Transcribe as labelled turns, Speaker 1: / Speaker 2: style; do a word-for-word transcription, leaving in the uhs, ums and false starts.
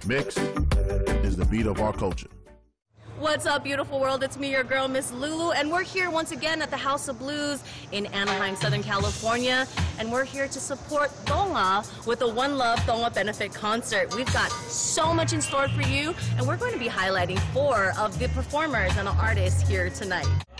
Speaker 1: Mix is the beat of our culture.
Speaker 2: What's up, beautiful world? It's me, your girl, Miss Lulu, and we're here once again at the House of Blues in Anaheim, Southern California, and we're here to support Tonga with the One Love Tonga Benefit Concert. We've got so much in store for you, and we're going to be highlighting four of the performers and the artists here tonight.